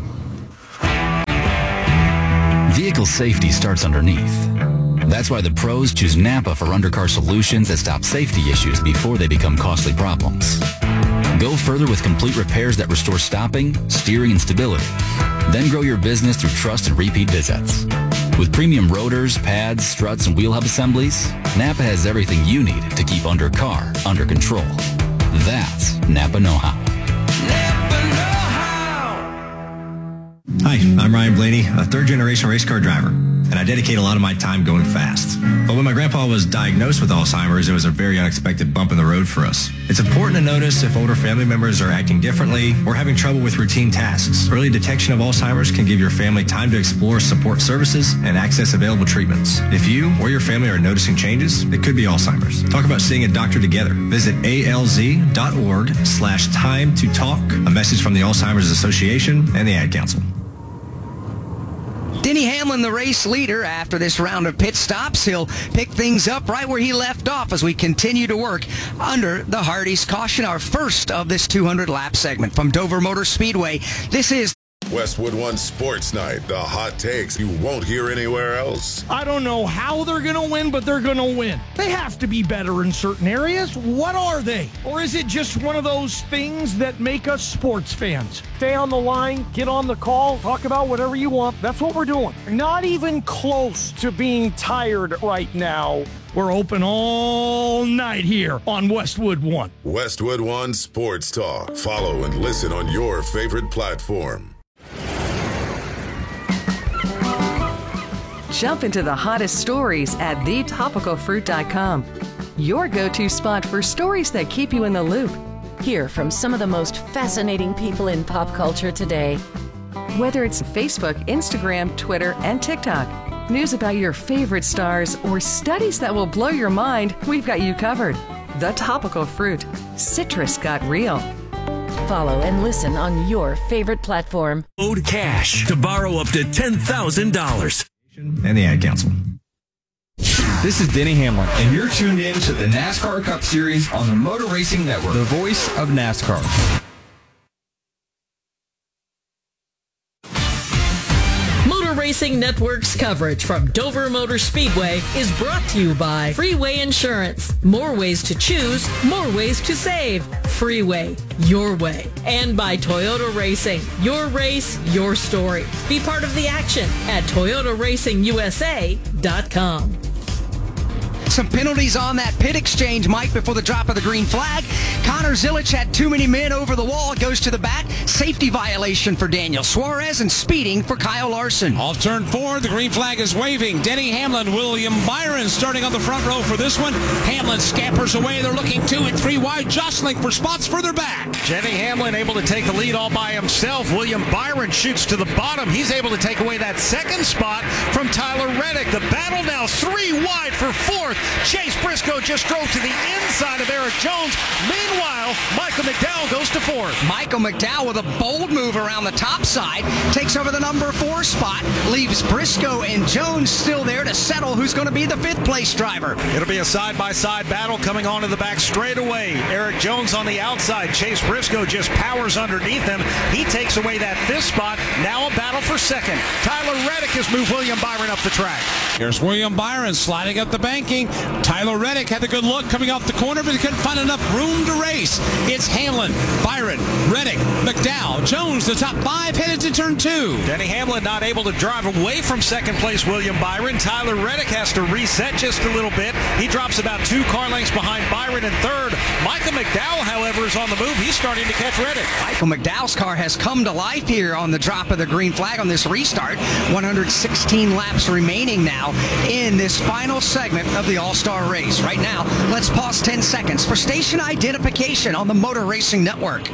Vehicle safety starts underneath. That's why the pros choose Napa for undercar solutions that stop safety issues before they become costly problems. Go further with complete repairs that restore stopping, steering, and stability. Then grow your business through trust and repeat visits. With premium rotors, pads, struts, and wheel hub assemblies, Napa has everything you need to keep undercar under control. That's Napa know-how. Hi, I'm Ryan Blaney, a third-generation race car driver, and I dedicate a lot of my time going fast. But when my grandpa was diagnosed with Alzheimer's, it was a very unexpected bump in the road for us. It's important to notice if older family members are acting differently or having trouble with routine tasks. Early detection of Alzheimer's can give your family time to explore support services and access available treatments. If you or your family are noticing changes, it could be Alzheimer's. Talk about seeing a doctor together. Visit alz.org/time to talk. A message from the Alzheimer's Association and the Ad Council. Denny Hamlin, the race leader, after this round of pit stops. He'll pick things up right where he left off as we continue to work under the Hardee's caution, our first of this 200-lap segment. From Dover Motor Speedway, this is Westwood One Sports Night, the hot takes you won't hear anywhere else. I don't know how they're going to win, but they're going to win. They have to be better in certain areas. What are they? Or is it just one of those things that make us sports fans? Stay on the line, get on the call, talk about whatever you want. That's what we're doing. Not even close to being tired right now. We're open all night here on Westwood One. Westwood One Sports Talk. Follow and listen on your favorite platform. Jump into the hottest stories at thetopicalfruit.com. Your go-to spot for stories that keep you in the loop. Hear from some of the most fascinating people in pop culture today. Whether it's Facebook, Instagram, Twitter, and TikTok, news about your favorite stars, or studies that will blow your mind, we've got you covered. The Topical Fruit. Citrus got real. Follow and listen on your favorite platform. Code CASH to borrow up to $10,000. And the Ad Council. This is Denny Hamlin, and you're tuned in to the NASCAR Cup Series on the Motor Racing Network, the voice of NASCAR. Motor Racing Network's coverage from Dover Motor Speedway is brought to you by Freeway Insurance. More ways to choose, more ways to save. Freeway, your way. And by Toyota Racing. Your race, your story. Be part of the action at ToyotaRacingUSA.com. Some penalties on that pit exchange, Mike, before the drop of the green flag. Connor Zilic had too many men over the wall. It goes to the back. Safety violation for Daniel Suarez and speeding for Kyle Larson. Off turn 4, the green flag is waving. Denny Hamlin, William Byron starting on the front row for this one. Hamlin scampers away. They're looking 2 and 3 wide, jostling for spots further back. Denny Hamlin able to take the lead all by himself. William Byron shoots to the bottom. He's able to take away that second spot from Tyler Reddick. The battle now 3 wide for 4th. Chase Briscoe just drove to the inside of Eric Jones. Meanwhile, Michael McDowell goes to 4th. Michael McDowell with a bold move around the top side, takes over the number 4 spot, leaves Briscoe and Jones still there to settle who's going to be the 5th place driver. It'll be a side-by-side battle coming onto the back straightaway. Eric Jones on the outside. Chase Briscoe just powers underneath him. He takes away that 5th spot. Now a battle for 2nd. Tyler Reddick has moved William Byron up the track. Here's William Byron sliding up the banking. Tyler Reddick had a good look coming off the corner, but he couldn't find enough room to race. It's Hamlin, Byron, Reddick, McDowell, Jones, the top 5 headed to turn 2. Denny Hamlin not able to drive away from second place William Byron. Tyler Reddick has to reset just a little bit. He drops about 2 car lengths behind Byron in third. Michael McDowell, however, is on the move. He's starting to catch Reddick. Michael McDowell's car has come to life here on the drop of the green flag on this restart. 116 laps remaining now in this final segment of the All-Star race. Right now, let's pause 10 seconds for station identification on the Motor Racing Network.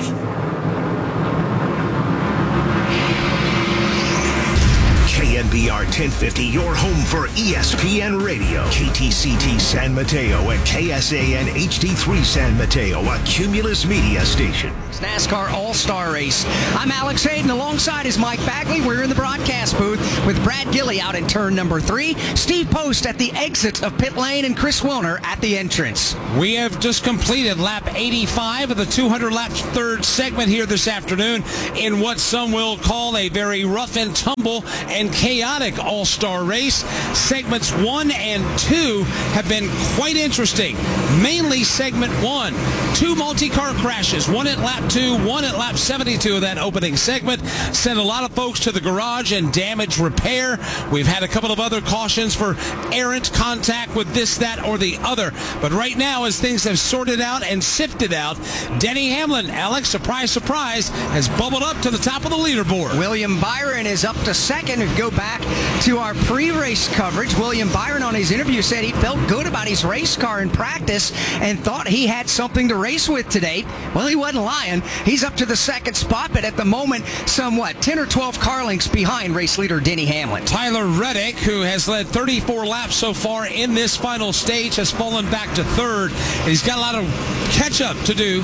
KNBR 1050, your home for ESPN Radio. KTCT San Mateo and KSAN HD3 San Mateo, a Cumulus media station. It's NASCAR All-Star Race. I'm Alex Hayden. Alongside is Mike Bagley. We're in the broadcast booth with Brad Gilley out in turn number 3, Steve Post at the exit of pit lane, and Chris Wilner at the entrance. We have just completed lap 85 of the 200-lap third segment here this afternoon in what some will call a very rough and tumble and chaotic all-star race. Segments 1 and 2 have been quite interesting. Mainly segment 1. 2 multi-car crashes, one at lap 2, one at lap 72 of that opening segment. Sent a lot of folks to the garage and damage repair. We've had a couple of other cautions for errant contact with this, that, or the other. But right now, as things have sorted out and sifted out, Denny Hamlin, Alex, surprise, surprise, has bubbled up to the top of the leaderboard. William Byron is up to second. If you go back to our pre-race coverage, William Byron on his interview said he felt good about his race car in practice and thought he had something to race with today. Well, he wasn't lying. He's up to the second spot, but at the moment, somewhat 10 or 12 car lengths behind race leader Denny Hamlin. Tyler Reddick, who has led 34 laps so far in this final stage, has fallen back to third. And he's got a lot of catch-up to do.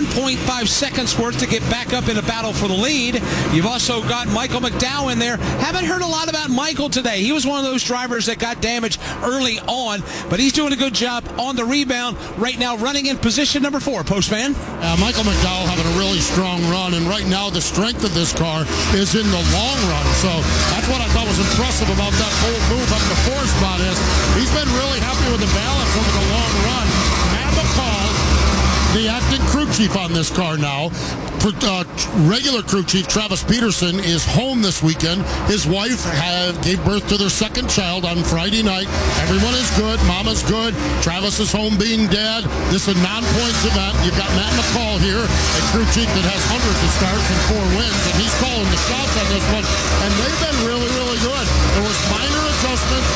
1.5 seconds worth to get back up in a battle for the lead. You've also got Michael McDowell in there. Haven't heard a lot about Michael today. He was one of those drivers that got damaged early on, but he's doing a good job on the rebound right now, running in position number 4. Postman. Michael McDowell having a really strong run, and right now the strength of this car is in the long run. So that's what I thought was impressive about that whole move up the 4 spot is he's been really happy with the balance over the long run. Matt McCall, the acting crew chief on this car now. Regular crew chief Travis Peterson is home this weekend. His wife gave birth to their second child on Friday night. Everyone is good. Mama's good. Travis is home being dad. This is a non-points event. You've got Matt McCall here, a crew chief that has hundreds of starts and 4 wins, and he's calling the shots on this one. And they've been really, really good. There was minor adjustments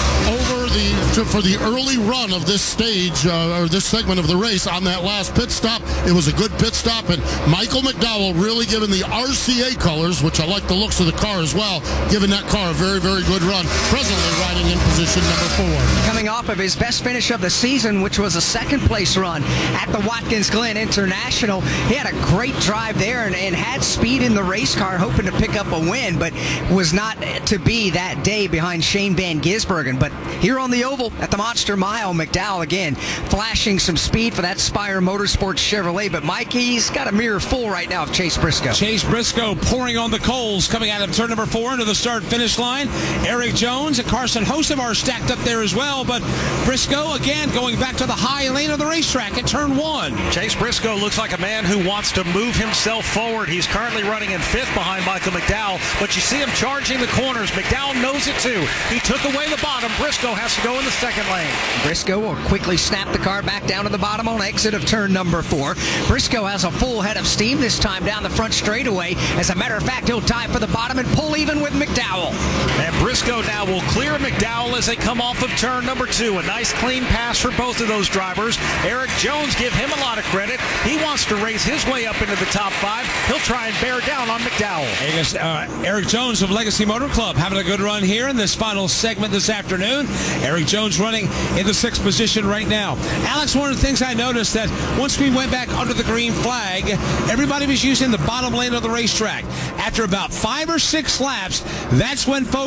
for the early run of this stage, or this segment of the race on that last pit stop. It was a good pit stop, and Michael McDowell really giving the RCA colors, which I like the looks of the car as well, giving that car a very, very good run. Presently riding in position number 4. Coming off of his best finish of the season, which was a second-place run at the Watkins Glen International. He had a great drive there and had speed in the race car, hoping to pick up a win, but was not to be that day behind Shane Van Gisbergen. But here on the oval at the Monster Mile, McDowell again flashing some speed for that Spire Motorsports Chevrolet. But Mike, he's got a mirror full right now of Chase Briscoe. Chase Briscoe pouring on the coals coming out of turn number 4 into the start-finish line. Eric Jones and Carson Hocevar stacked up there as well, but Briscoe again going back to the high lane of the racetrack at turn 1. Chase Briscoe looks like a man who wants to move himself forward. He's currently running in 5th behind Michael McDowell, but you see him charging the corners. McDowell knows it too. He took away the bottom. Briscoe has to go in the second lane. Briscoe will quickly snap the car back down to the bottom on exit of turn number 4. Briscoe has a full head of steam this time down the front straightaway. As a matter of fact, he'll tie for the bottom and pull even with McDowell. And Briscoe now will clear McDowell as they come off of turn number 2. A nice clean pass for both of those drivers. Eric Jones, give him a lot of credit. He wants to race his way up into the top 5. He'll try and bear down on McDowell. Eric Jones of Legacy Motor Club having a good run here in this final segment this afternoon. Eric Jones running in the 6th position right now. Alex, one of the things I noticed that once we went back under the green flag, everybody was using the bottom lane of the racetrack. After about 5 or 6 laps, that's when folks start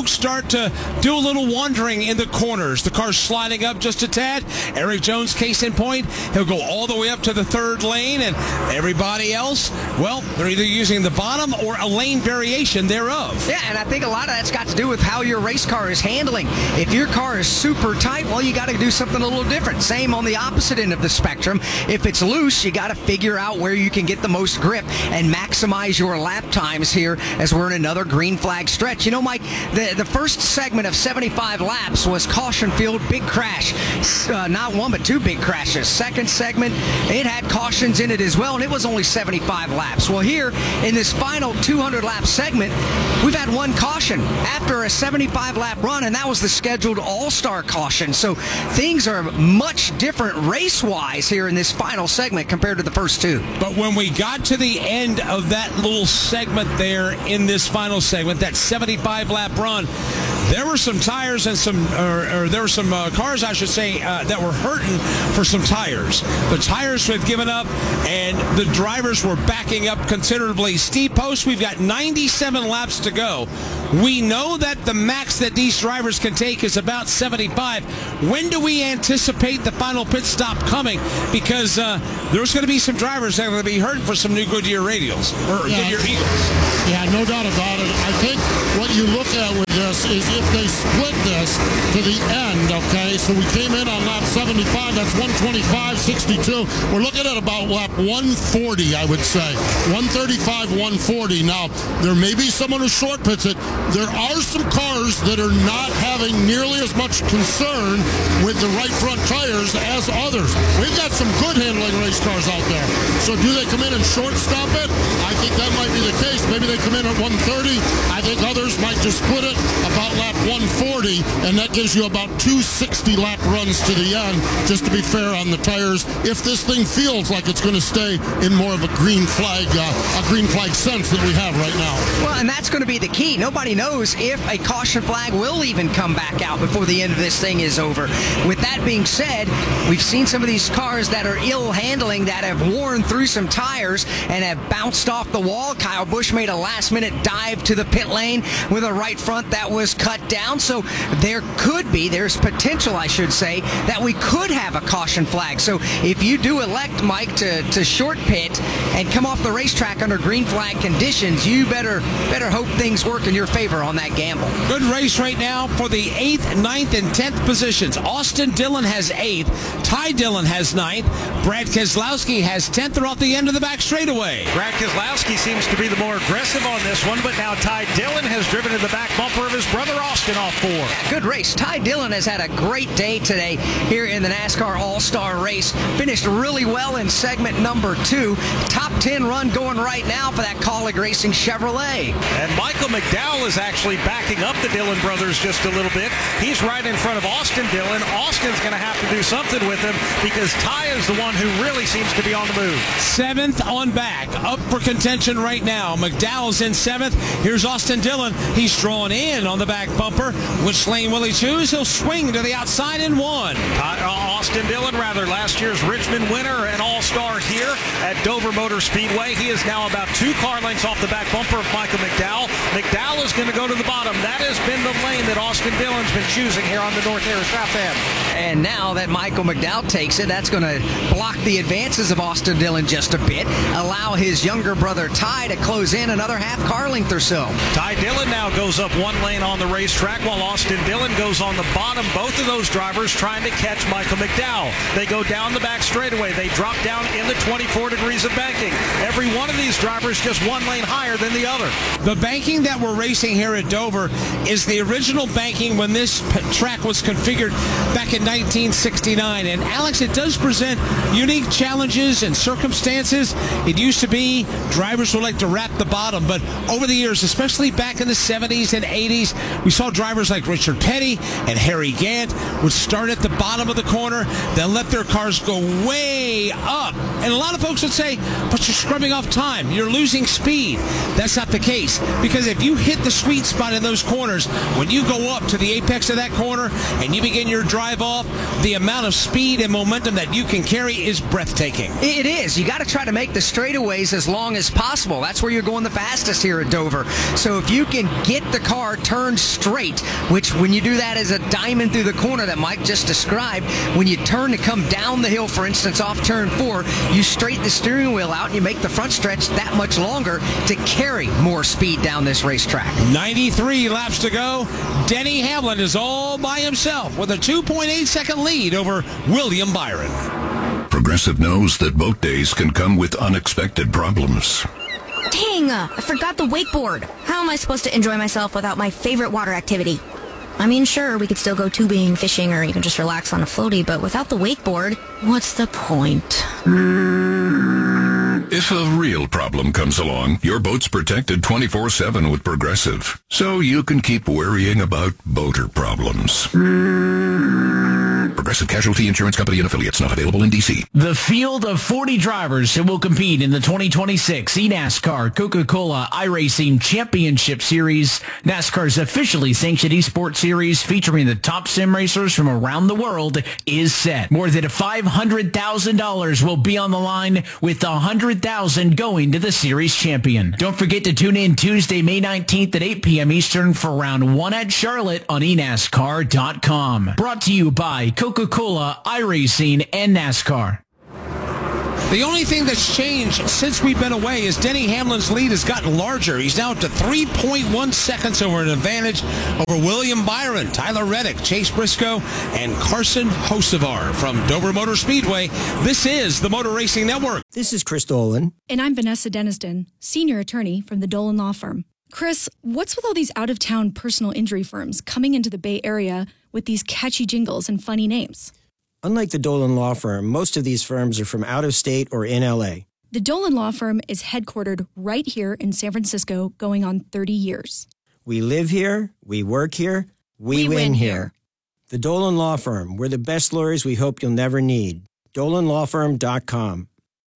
start to do a little wandering in the corners. The car's sliding up just a tad. Erik Jones, case in point, he'll go all the way up to the third lane, and everybody else, well, they're either using the bottom or a lane variation thereof. Yeah, and I think a lot of that's got to do with how your race car is handling. If your car is super tight, well, you got to do something a little different. Same on the opposite end of the spectrum. If it's loose, you got to figure out where you can get the most grip and maximize your lap times here as we're in another green flag stretch. You know, Mike, the first segment of 75 laps was caution field, big crash. Not one, but two big crashes. Second segment, it had cautions in it as well, and it was only 75 laps. Well, here in this final 200-lap segment, we've had one caution after a 75-lap run, and that was the scheduled all-star caution. So things are much different race-wise here in this final segment compared to the first two. But when we got to the end of that little segment there in this final segment, that 75-lap run, there were some tires and there were some cars, I should say, that were hurting for some tires. The tires had given up, and the drivers were backing up considerably. Steve Post, we've got 97 laps to go. We know that the max that these drivers can take is about 75. When do we anticipate the final pit stop coming? Because there's going to be some drivers that are going to be hurting for some new Goodyear radials, or Goodyear Eagles. Yeah, no doubt about it. I think what you look at with this is if they split this to the end, okay, so we came in on lap 75, that's 125.62. We're looking at about lap 140, I would say. 135, 140. Now, there may be someone who short pits it. There are some cars that are not having nearly as much concern with the right front tires as others. We've got some good handling race cars out there. So do they come in and shortstop it? I think that might be the case. Maybe they come in at 130. I think others might just split it about lap 140, and that gives you about 260 lap runs to the end, just to be fair on the tires, if this thing feels like it's going to stay in more of a green flag sense that we have right now. Well, and that's going to be the key. Nobody knows if a caution flag will even come back out before the end of this thing is over. With that being said, we've seen some of these cars that are ill handling, that have worn through some tires and have bounced off the wall. Kyle Busch made a last-minute dive to the pit lane with a right front that was cut down. So there's potential, I should say, that we could have a caution flag. So if you do elect, Mike, to short pit and come off the racetrack under green flag conditions, you better hope things work in your favor on that gamble. Good race right now for the 8th, 9th, and 10th positions. Austin Dillon has 8th. Ty Dillon has 9th. Brad Keselowski has 10th. They're off the end of the back straightaway. Brad Keselowski seems to be the more aggressive on this one, but now Ty Dillon has driven to the back bumper of his brother Austin off 4. Yeah, good race. Ty Dillon has had a great day today here in the NASCAR All-Star Race. Finished really well in segment number 2. Top 10 run going right now for that Kaulig Racing Chevrolet. And Michael McDowell is actually backing up the Dillon brothers just a little bit. He's right in front of Austin Dillon. Austin's going to have to do something with him because Ty is the one who really seems to be on the move. 7th on back, up for contention right now. McDowell's in 7th. Here's Austin Dillon. He's drawn in on the back bumper. Which lane will he choose? He'll swing to the outside and 1. Austin Dillon, last year's Richmond winner and all-star here at Dover Motor Speedway. He is now about 2 car lengths off the back bumper of Michael McDowell. McDowell is going to go to the bottom. That has been the lane that Austin Dillon's been choosing here on the North Harris South End. And now that Michael McDowell takes it, that's going to block the advances of Austin Dillon just a bit, allow his younger brother Ty to close in another half car length or so. Ty Dillon now goes up 1 lane on the racetrack while Austin Dillon goes on the bottom. Both of those drivers trying to catch Michael McDowell. They go down the back straightaway. They drop down in the 24 degrees of banking. Every one of these drivers just 1 lane higher than the other. The banking that we're racing here at Dover is the original banking when this track was configured back in 1969. And Alex, it does present unique challenges and circumstances. It used to be drivers would like to wrap the bottom, but over the years, especially back in the 70s and 80s, we saw drivers like Richard Petty and Harry Gant would start at the bottom of the corner, then let their cars go way up. And a lot of folks would say, but you're scrubbing off time. You're losing speed. That's not the case, because if you hit the sweet spot in those corners, when you go up to the apex of that corner and you begin your drive off, the amount of speed and momentum that you can carry is breathtaking. It is. You got to try to make the straightaways as long as possible. That's where you're going the fastest here at Dover. So if you can get the car turned straight, which when you do that as a diamond through the corner that Mike just described, when you turn to come down the hill, for instance, off turn 4, you straighten the steering wheel out and you make the front stretch that much longer to carry more speed down this racetrack. 93 laps to go. Denny Hamlin is all by himself with a 2.8-second lead over William Byron. Progressive knows that boat days can come with unexpected problems. Dang, I forgot the wakeboard. How am I supposed to enjoy myself without my favorite water activity? I mean, sure, we could still go tubing, fishing, or even just relax on a floaty, but without the wakeboard, what's the point? If a real problem comes along, your boat's protected 24/7 with Progressive, so you can keep worrying about boater problems. Progressive Casualty Insurance Company and Affiliates, not available in D.C. The field of 40 drivers who will compete in the 2026 eNASCAR Coca-Cola iRacing Championship Series, NASCAR's officially sanctioned esports series featuring the top sim racers from around the world, is set. More than $500,000 will be on the line, with $100,000 going to the series champion. Don't forget to tune in Tuesday, May 19th at 8 p.m. Eastern for round 1 at Charlotte on eNASCAR.com. Brought to you by Coca-Cola, iRacing, and NASCAR. The only thing that's changed since we've been away is Denny Hamlin's lead has gotten larger. He's now up to 3.1 seconds over an advantage over William Byron, Tyler Reddick, Chase Briscoe, and Carson Hocevar from Dover Motor Speedway. This is the Motor Racing Network. This is Chris Dolan. And I'm Vanessa Deniston, senior attorney from the Dolan Law Firm. Chris, what's with all these out-of-town personal injury firms coming into the Bay Area with these catchy jingles and funny names? Unlike the Dolan Law Firm, most of these firms are from out of state or in L.A. The Dolan Law Firm is headquartered right here in San Francisco, going on 30 years. We live here, we work here, we win here. The Dolan Law Firm, we're the best lawyers we hope you'll never need. DolanLawFirm.com.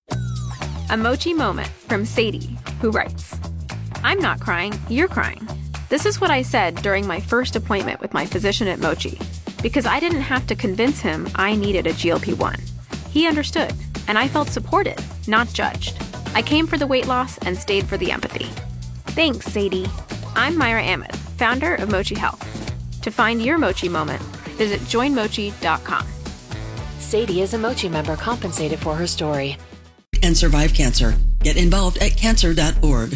A Mochi moment from Sadie, who writes, I'm not crying, you're crying. This is what I said during my first appointment with my physician at Mochi, because I didn't have to convince him I needed a GLP-1. He understood, and I felt supported, not judged. I came for the weight loss and stayed for the empathy. Thanks, Sadie. I'm Myra Ahmed, founder of Mochi Health. To find your Mochi moment, visit joinmochi.com. Sadie is a Mochi member compensated for her story. And survive cancer. Get involved at cancer.org.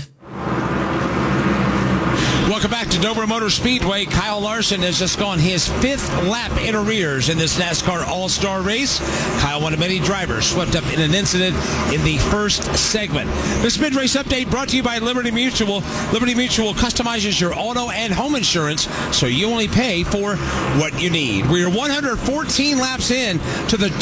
Welcome back to Dover Motor Speedway. Kyle Larson has just gone his 5th lap in arrears in this NASCAR All-Star race. Kyle, one of many drivers, swept up in an incident in the first segment. This mid-race update brought to you by Liberty Mutual. Liberty Mutual customizes your auto and home insurance so you only pay for what you need. We are 114 laps in to the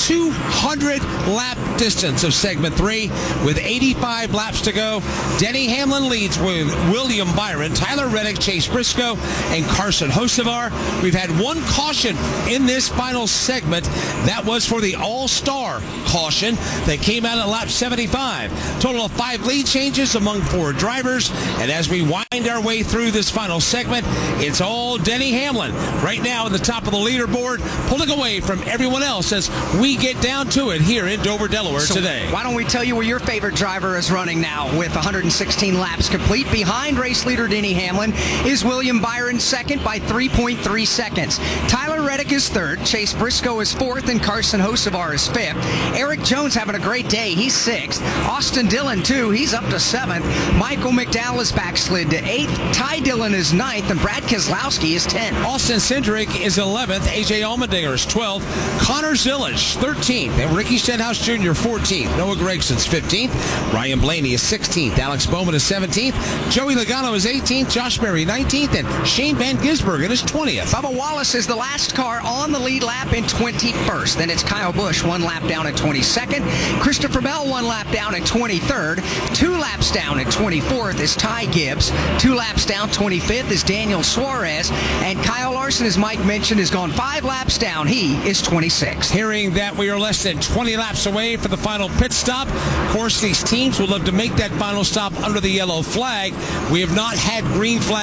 200-lap distance of segment 3 with 85 laps to go. Denny Hamlin leads with William Byron, Tyler Reddick, Chase Briscoe, and Carson Hocevar. We've had one caution in this final segment. That was for the All-Star caution that came out at lap 75. Total of 5 lead changes among 4 drivers. And as we wind our way through this final segment, it's all Denny Hamlin right now at the top of the leaderboard, pulling away from everyone else as we get down to it here in Dover, Delaware today. Why don't we tell you where your favorite driver is running now with 116 laps complete. Behind race leader Denny Hamlin is William Byron, second by 3.3 seconds. Tyler Reddick is third. Chase Briscoe is fourth, and Carson Hocevar is fifth. Eric Jones having a great day. He's sixth. Austin Dillon, too. He's up to seventh. Michael McDowell is backslid to eighth. Ty Dillon is ninth, and Brad Keselowski is 10th. Austin Cindric is 11th. AJ Allmendinger is 12th. Connor Zillage, 13th. And Ricky Stenhouse Jr., 14th. Noah Gregson's 15th. Ryan Blaney is 16th. Alex Bowman is 17th. Joey Logano is 18th. Josh Berry, 19th. And Shane Van Gisbergen is 20th. Bubba Wallace is the last car on the lead lap in 21st. Then it's Kyle Busch, 1 lap down at 22nd. Christopher Bell, 1 lap down at 23rd. 2 laps down at 24th is Ty Gibbs. 2 laps down, 25th is Daniel Suarez. And Kyle Larson, as Mike mentioned, has gone 5 laps down. He is 26th. Hearing that we are less than 20 laps away for the final pit stop. Of course, these teams would love to make that final stop under the yellow flag. We have not had green flag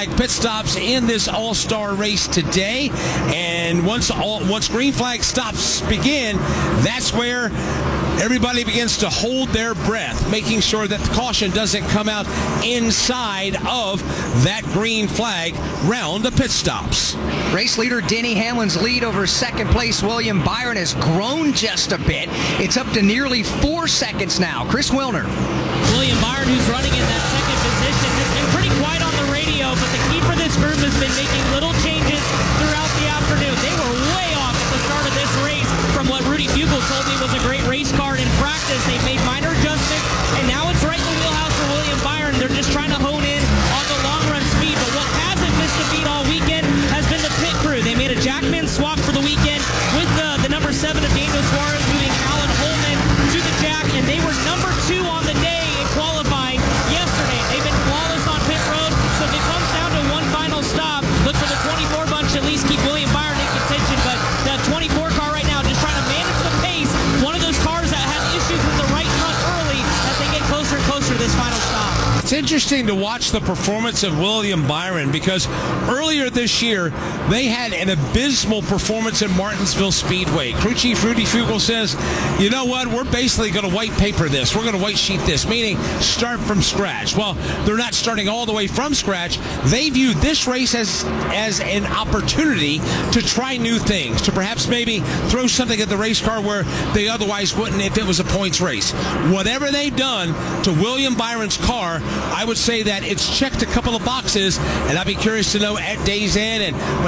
flag pit stops in this all-star race today. And once green flag stops begin, that's where everybody begins to hold their breath, making sure that the caution doesn't come out inside of that green flag round of pit stops. Race leader Denny Hamlin's lead over second place William Byron has grown just a bit. It's up to nearly 4 seconds now. Chris Wilner. William Byron, who's running in that second position, has been pretty quiet on the radio, but the key for this group has been making little changes throughout the afternoon. They were way off at the start of this race from what Rudy Bugle told me was a great race car in practice. They've made minor adjustments, and now it's right in the wheelhouse for William Byron. They're just trying to hone in on the long-run speed, but what hasn't missed a beat all weekend has been the pit crew. They made a Jackman swap for the weekend with the number 7 of Daniel Suarez moving Alan Holman to the Jack, and they were number 2 on the day in qualifying yesterday. They've been flawless on pit road, so if it comes down to one final stop, look for the 24 bunch to at least keep William Byron in contention, but the 24 car right now just trying to manage the pace. One of those cars that had issues with the right front early as they get closer and closer to this final stop. It's interesting to watch the performance of William Byron because earlier this year, they had an abysmal performance at Martinsville Speedway. Crew Chief Rudy Fugle says, you know what, we're basically going to white paper this. We're going to white sheet this, meaning start from scratch. Well, they're not starting all the way from scratch. They view this race as an opportunity to try new things, to perhaps maybe throw something at the race car where they otherwise wouldn't if it was a points race. Whatever they've done to William Byron's car, I would say that it's checked a couple of boxes, and I'd be curious to know at day's end and